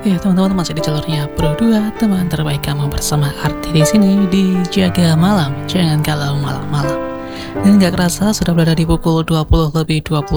Ya teman-teman, masih di jalurnya Pro 2, teman terbaik kamu bersama Arti di sini di Jaga Malam. Jangan galau malam-malam. Dan gak kerasa sudah berada di pukul 20 lebih 20